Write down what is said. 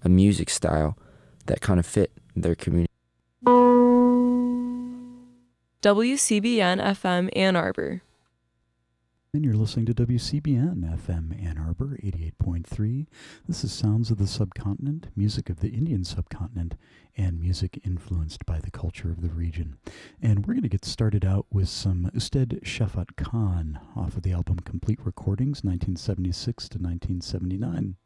a music style that kind of fit their community. WCBN FM Ann Arbor. And you're listening to WCBN FM Ann Arbor 88.3. This is Sounds of the Subcontinent, music of the Indian subcontinent, and music influenced by the culture of the region. And we're going to get started out with some Ustad Shafat Khan off of the album Complete Recordings, 1976 to 1979.